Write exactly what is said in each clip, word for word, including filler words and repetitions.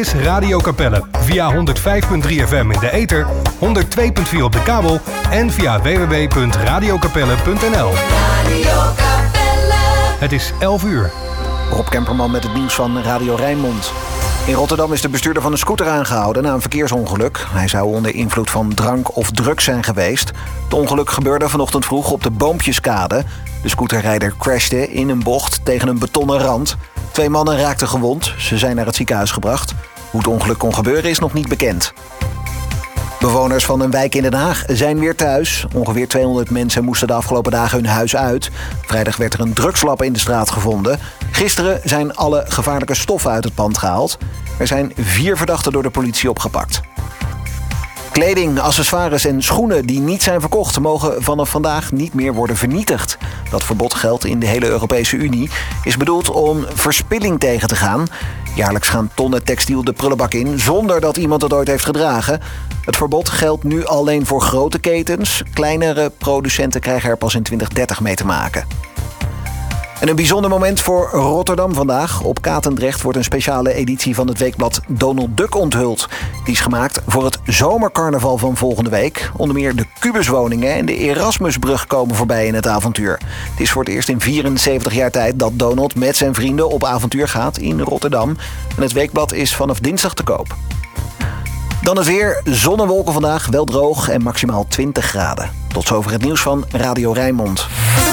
is Radio Capelle. Via honderd vijf komma drie F M in de ether, honderd twee komma vier op de kabel en via w w w punt radio capelle punt n l. Radio Capelle. Het is elf uur. Rob Kemperman met het nieuws van Radio Rijnmond. In Rotterdam is de bestuurder van een scooter aangehouden na een verkeersongeluk. Hij zou onder invloed van drank of drugs zijn geweest. Het ongeluk gebeurde vanochtend vroeg op de Boompjeskade. De scooterrijder crashte in een bocht tegen een betonnen rand. Twee mannen raakten gewond. Ze zijn naar het ziekenhuis gebracht. Hoe het ongeluk kon gebeuren is nog niet bekend. Bewoners van een wijk in Den Haag zijn weer thuis. Ongeveer tweehonderd mensen moesten de afgelopen dagen hun huis uit. Vrijdag werd er een drugslab in de straat gevonden. Gisteren zijn alle gevaarlijke stoffen uit het pand gehaald. Er zijn vier verdachten door de politie opgepakt. Kleding, accessoires en schoenen die niet zijn verkocht mogen vanaf vandaag niet meer worden vernietigd. Dat verbod geldt in de hele Europese Unie. Is bedoeld om verspilling tegen te gaan. Jaarlijks gaan tonnen textiel de prullenbak in zonder dat iemand het ooit heeft gedragen. Het verbod geldt nu alleen voor grote ketens. Kleinere producenten krijgen er pas in twintig dertig mee te maken. En een bijzonder moment voor Rotterdam vandaag. Op Katendrecht wordt een speciale editie van het weekblad Donald Duck onthuld. Die is gemaakt voor het zomercarnaval van volgende week. Onder meer de Kubuswoningen en de Erasmusbrug komen voorbij in het avontuur. Het is voor het eerst in vierenzeventig jaar tijd dat Donald met zijn vrienden op avontuur gaat in Rotterdam. En het weekblad is vanaf dinsdag te koop. Dan het weer. Zon en wolken vandaag, wel droog en maximaal twintig graden. Tot zover het nieuws van Radio Rijnmond.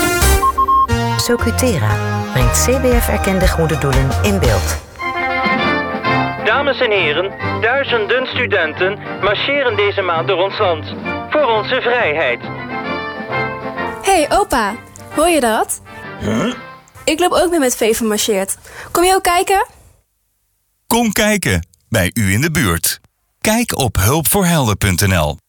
Socutera brengt C B F-erkende goede doelen in beeld. Dames en heren, duizenden studenten marcheren deze maand door ons land. Voor onze vrijheid. Hey opa, hoor je dat? Huh? Ik loop ook mee met Veven marcheert. Kom je ook kijken? Kom kijken, bij u in de buurt. Kijk op hulpvoorhelden punt n l.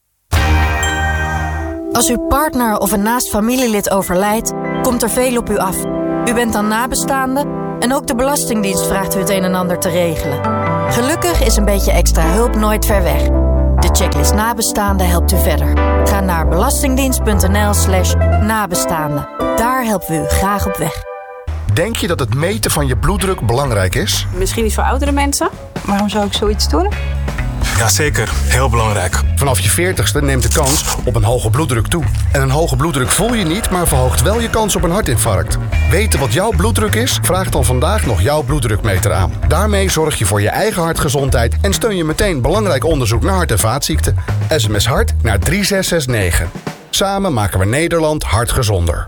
Als uw partner of een naast familielid overlijdt, komt er veel op u af. U bent dan nabestaande en ook de Belastingdienst vraagt u het een en ander te regelen. Gelukkig is een beetje extra hulp nooit ver weg. De checklist nabestaande helpt u verder. Ga naar belastingdienst punt n l slash nabestaande. Daar helpen we u graag op weg. Denk je dat het meten van je bloeddruk belangrijk is? Misschien niet voor oudere mensen. Waarom zou ik zoiets doen? Jazeker, heel belangrijk. Vanaf je veertigste neemt de kans op een hoge bloeddruk toe. En een hoge bloeddruk voel je niet, maar verhoogt wel je kans op een hartinfarct. Weten wat jouw bloeddruk is? Vraag dan vandaag nog jouw bloeddrukmeter aan. Daarmee zorg je voor je eigen hartgezondheid en steun je meteen belangrijk onderzoek naar hart- en vaatziekten. S M S hart naar drie zes zes negen. Samen maken we Nederland hartgezonder.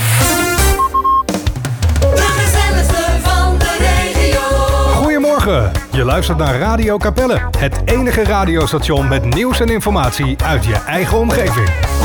Goedemorgen, je luistert naar Radio Capelle. Het enige radiostation met nieuws en informatie uit je eigen omgeving.